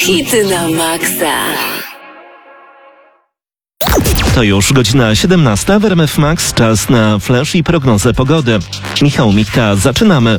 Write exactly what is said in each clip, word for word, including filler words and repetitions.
Hity na maksa. To już godzina siedemnasta w R M F Max, czas na flash i prognozę pogody. Michał Michta, zaczynamy.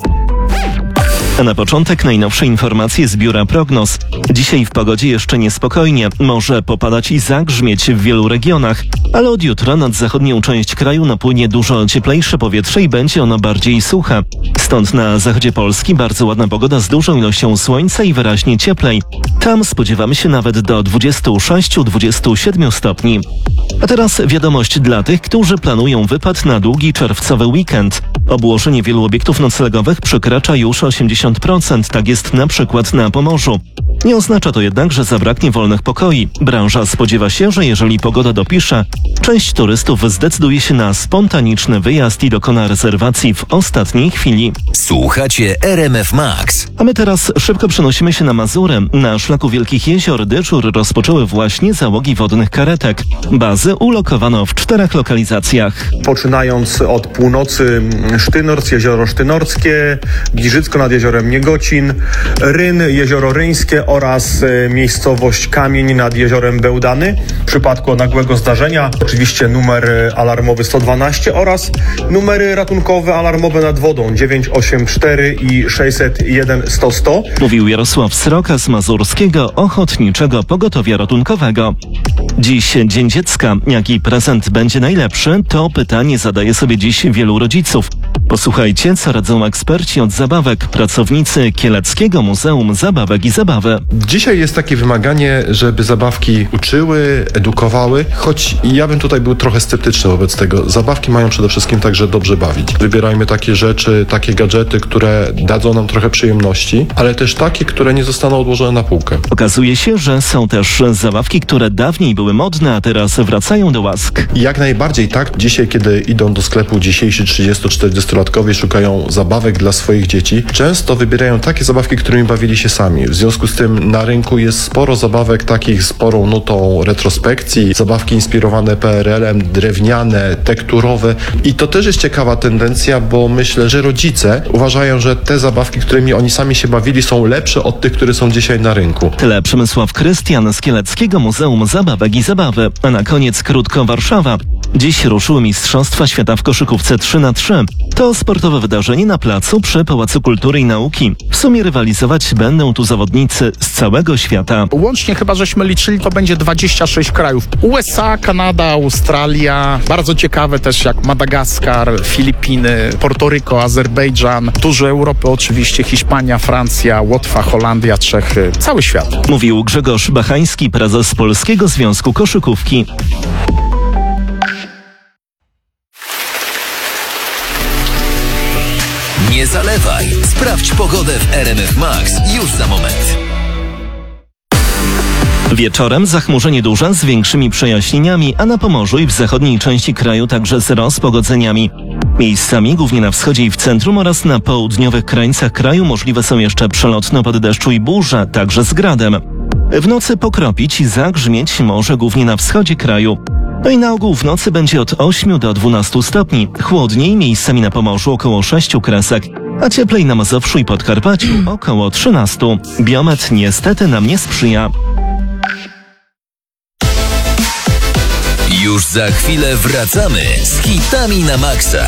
A na początek najnowsze informacje z Biura Prognoz. Dzisiaj w pogodzie jeszcze niespokojnie. Może popadać i zagrzmieć w wielu regionach, ale od jutra nad zachodnią część kraju napłynie dużo cieplejsze powietrze i będzie ono bardziej suche. Stąd na zachodzie Polski bardzo ładna pogoda z dużą ilością słońca i wyraźnie cieplej. Tam spodziewamy się nawet do dwudziestu sześciu do dwudziestu siedmiu stopni. A teraz wiadomość dla tych, którzy planują wypad na długi czerwcowy weekend. Obłożenie wielu obiektów noclegowych przekracza już osiemdziesiąt procent, tak jest na przykład na Pomorzu. Nie oznacza to jednak, że zabraknie wolnych pokoi. Branża spodziewa się, że jeżeli pogoda dopisze, część turystów zdecyduje się na spontaniczny wyjazd i dokona rezerwacji w ostatniej chwili. Słuchacie R M F Max. A my teraz szybko przenosimy się na Mazury. Na szlaku Wielkich Jezior dyżur rozpoczęły właśnie załogi wodnych karetek. Bazy ulokowano w czterech lokalizacjach. Poczynając od północy Sztynorc, jezioro Sztynorskie, Giżycko nad jeziorem Niegocin, Ryn, jezioro Ryńskie oraz miejscowość Kamień nad jeziorem Bełdany. W przypadku nagłego zdarzenia oczywiście numer alarmowy sto dwanaście oraz numery ratunkowe alarmowe nad wodą dziewięć osiem cztery i sześćset jeden sto sto. Mówił Jarosław Sroka z Mazurskiego Ochotniczego Pogotowia Ratunkowego. Dziś Dzień Dziecka. Jaki prezent będzie najlepszy? To pytanie zadaje sobie dziś wielu rodziców. Posłuchajcie, co radzą eksperci od zabawek, pracownicy Kieleckiego Muzeum Zabawek i Zabawy. Dzisiaj jest takie wymaganie, żeby zabawki uczyły, edukowały, choć ja bym tutaj był trochę sceptyczny wobec tego. Zabawki mają przede wszystkim także dobrze bawić. Wybierajmy takie rzeczy, takie gadżety, które dadzą nam trochę przyjemności, ale też takie, które nie zostaną odłożone na półkę. Okazuje się, że są też zabawki, które dawniej były modne, a teraz wracają do łask. Jak najbardziej tak. Dzisiaj, kiedy idą do sklepu dzisiejsi trzydziesto-czterdziestolatkowie, szukają zabawek dla swoich dzieci, często wybierają takie zabawki, którymi bawili się sami. W związku z tym na rynku jest sporo zabawek takich z sporą nutą retrospekcji, zabawki inspirowane P R L em, drewniane, tekturowe i to też jest ciekawa tendencja, bo myślę, że rodzice uważają, że te zabawki, którymi oni sami się bawili, są lepsze od tych, które są dzisiaj na rynku. Tyle Przemysław Krystian z Kieleckiego Muzeum Zabawek i Zabawy. A na koniec krótko Warszawa. Dziś ruszyły Mistrzostwa Świata w koszykówce trzy na trzy. To sportowe wydarzenie na placu przy Pałacu Kultury i Nauki. W sumie rywalizować będą tu zawodnicy z całego świata. Łącznie chyba żeśmy liczyli, to będzie dwadzieścia sześć krajów. U S A, Kanada, Australia, bardzo ciekawe też jak Madagaskar, Filipiny, Portoryko, Azerbejdżan, duże Europy oczywiście, Hiszpania, Francja, Łotwa, Holandia, Czechy, cały świat. Mówił Grzegorz Bachański, prezes Polskiego Związku Koszykówki. Nie zalewaj. Sprawdź pogodę w R M F Max już za moment. Wieczorem zachmurzenie duże z większymi przejaśnieniami, a na Pomorzu i w zachodniej części kraju także z rozpogodzeniami. Miejscami, głównie na wschodzie i w centrum oraz na południowych krańcach kraju możliwe są jeszcze przelotne opady deszczu i burze, także z gradem. W nocy pokropić i zagrzmieć może głównie na wschodzie kraju. No i na ogół w nocy będzie od ośmiu do dwunastu stopni. Chłodniej miejscami na Pomorzu około sześciu kresek, a cieplej na Mazowszu i Podkarpaciu około trzynastu. Biometr niestety nam nie sprzyja. Już za chwilę wracamy z hitami na maksa.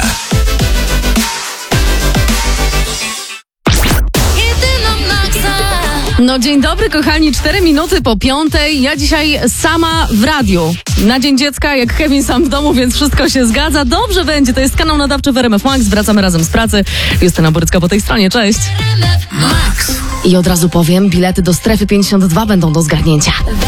No dzień dobry kochani, cztery minuty po piątej. Ja dzisiaj sama w radiu. Na Dzień Dziecka, jak Kevin sam w domu, więc wszystko się zgadza. Dobrze będzie, to jest kanał nadawczy w R M F Max. Wracamy razem z pracy. Justyna Borycka po tej stronie, cześć. Max. I od razu powiem, bilety do strefy pięćdziesiąt dwa będą do zgarnięcia.